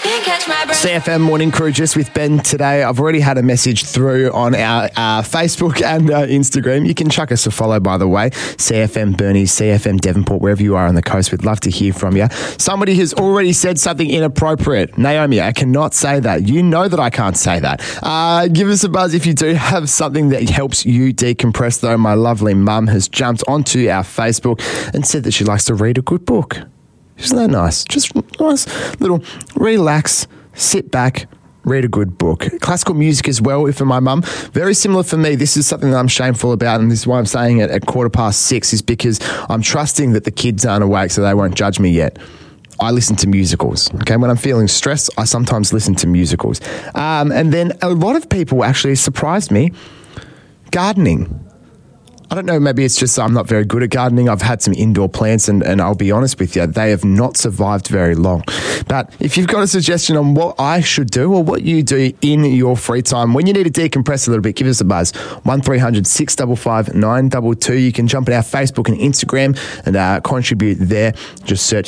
CFM Morning Crew just with Ben today. I've already had a message through on our Facebook and Instagram. You can chuck us a follow, by the way. CFM Burnie, CFM Devonport, wherever you are on the coast. We'd love to hear from you. Somebody has already said something inappropriate. Naomi, I cannot say that. You know that I can't say that. Give us a buzz if you do have something that helps you decompress, though. My lovely mum has jumped onto our Facebook and said that she likes to read a good book. Isn't that nice? Just nice little relax, sit back, read a good book. Classical music as well, for my mum. Very similar for me. This is something that I'm shameful about, and this is why I'm saying it at 6:15, is because I'm trusting that the kids aren't awake so they won't judge me yet. I listen to musicals, okay? When I'm feeling stressed, I sometimes listen to musicals. And then a lot of people actually surprised me. Gardening. I don't know, maybe it's just I'm not very good at gardening. I've had some indoor plants and I'll be honest with you, they have not survived very long. But if you've got a suggestion on what I should do or what you do in your free time, when you need to decompress a little bit, give us a buzz. 1300 655 922. You can jump on our Facebook and Instagram and contribute there. Just search